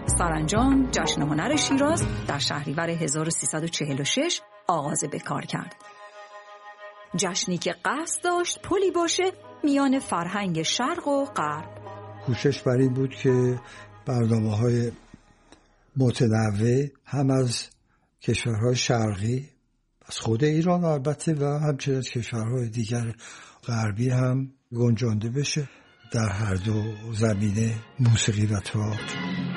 سرانجام جشن هنر شیراز در شهریور 1346 آغاز به کار کرد. جشنی که قصد داشت پلی باشه میان فرهنگ شرق و غرب. کوشش بر این بود که برنامه‌های متنوع هم از کشورهای شرقی، از خود ایران البته، و همچنین از کشورهای دیگر غربی هم گنجانده بشه در هر دو زمینه، موسیقی و تئاتر.